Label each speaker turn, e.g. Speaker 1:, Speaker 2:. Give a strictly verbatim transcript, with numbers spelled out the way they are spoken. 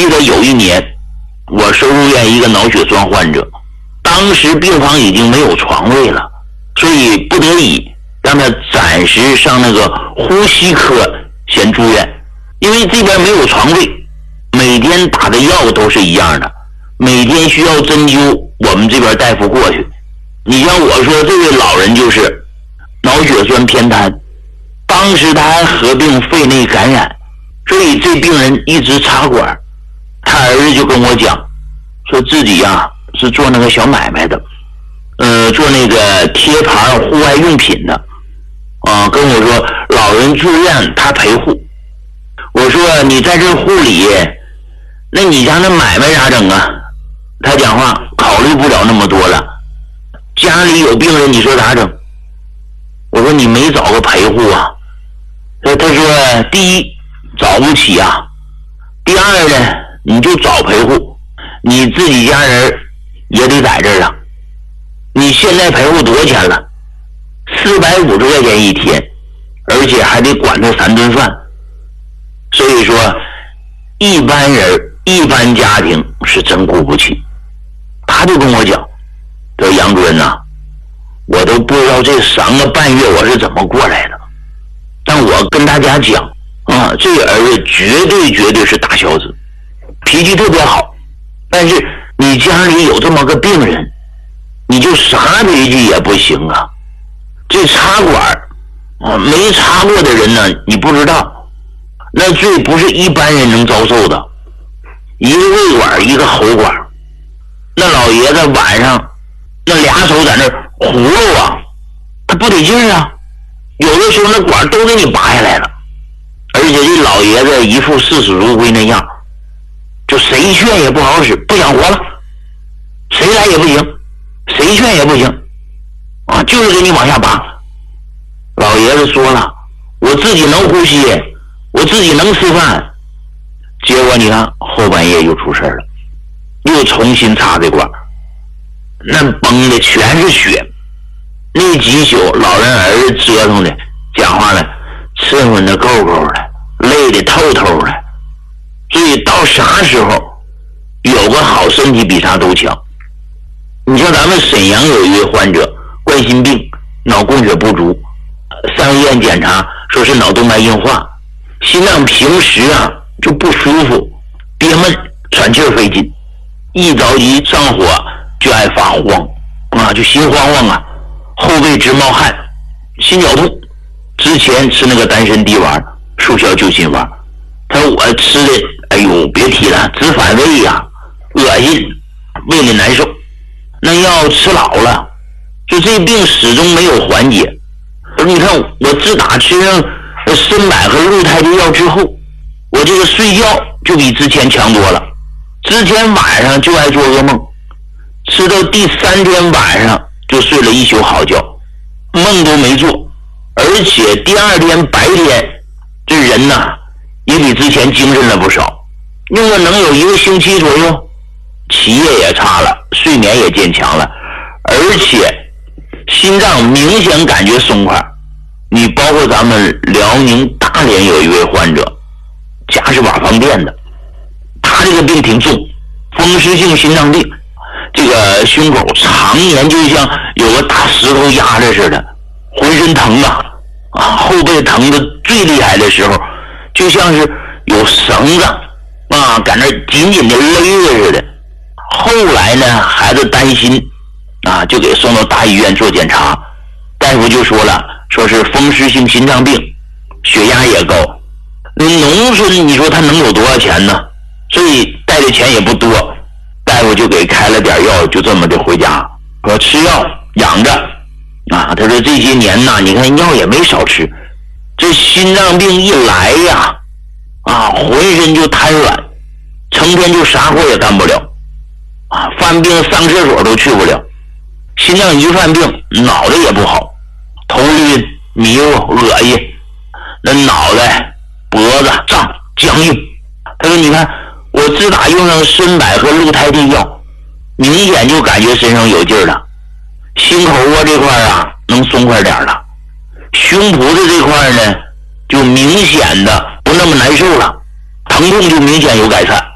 Speaker 1: 记得有一年我收入院一个脑血栓患者，当时病房已经没有床位了，所以不得已让他暂时上那个呼吸科先住院。因为这边没有床位，每天打的药都是一样的，每天需要针灸，我们这边大夫过去。你像我说这位老人就是脑血栓偏瘫，当时他还合并肺内感染，所以这病人一直插管。他儿子就跟我讲，说自己呀、啊、是做那个小买卖的，呃，做那个贴牌户外用品的，啊，跟我说老人住院他陪护。我说你在这护理，那你家那买卖咋整啊？他讲话考虑不了那么多了，家里有病人你说咋整？我说你没找个陪护啊？他说第一找不起啊，第二呢你就找陪护，你自己家人也得在这儿啊。你现在陪护多少钱了？四百五十块钱一天，而且还得管他三顿饭。所以说一般人一般家庭是真顾不起。他就跟我讲，说杨主任呐、啊，我都不知道这三个半月我是怎么过来的，但我跟大家讲啊，这个儿子绝对绝对是大孝子，脾气特别好。但是你家里有这么个病人，你就啥脾气也不行啊。这插管啊，没插过的人呢，你不知道，那罪不是一般人能遭受的。一个胃管，一个喉管，那老爷子晚上那俩手在那葫芦啊，他不得劲儿啊，有的时候那管都给你拔下来了。而且这老爷子一副视死如归那样，就谁劝也不好使，不想活了，谁来也不行，谁劝也不行啊，就是给你往下拔。老爷子说了，我自己能呼吸，我自己能吃饭。结果你看后半夜又出事了，又重新插这管，那崩的全是血。那几宿老人儿子折腾的，讲话了吃混的够够的，累的透透的。所以到啥时候有个好身体比啥都强。你像咱们沈阳有一位患者，冠心病，脑供血不足，上医院检查说是脑动脉硬化，心脏平时啊就不舒服，憋闷，喘气儿费劲，一着急上火就爱发慌啊，就心慌慌啊，后背直冒汗，心绞痛。之前吃那个丹参地丸速效救心丸，他说我吃的哎呦别提了，直反胃呀、啊，恶心，胃里难受，那药吃老了，就这病始终没有缓解。你看我自打吃上参柏和鹿胎的药之后，我这个睡觉就比之前强多了。之前晚上就爱做噩梦，吃到第三天晚上就睡了一宿好觉，梦都没做，而且第二天白天这人呐也比之前精神了不少，用了能有一个星期左右，起夜也差了，睡眠也渐强了，而且心脏明显感觉松快。你包括咱们辽宁大连有一位患者，家是瓦房店的，他这个病挺重，风湿性心脏病，这个胸口常年就像有个大石头压着似的，浑身疼啊啊，后背疼的最厉害的时候，就像是有绳子啊，搁那紧紧的勒着似的。后来呢，孩子担心啊，就给送到大医院做检查，大夫就说了，说是风湿性心脏病，血压也高。农村你说他能有多少钱呢？所以带的钱也不多，大夫就给开了点药，就这么的回家，说吃药养着啊。他说这些年呐，你看药也没少吃，这心脏病一来呀，啊，浑身就瘫软，成天就啥活也干不了啊，犯病上厕所都去不了。心脏一犯病，脑袋也不好，头晕迷糊恶心，那脑袋脖子胀僵硬。他说你看我自打用上参柏和鹿胎的药，明显就感觉身上有劲儿了，心口窝这块啊能松快点了，胸脯的这块呢就明显的不那么难受了，疼痛就明显有改善。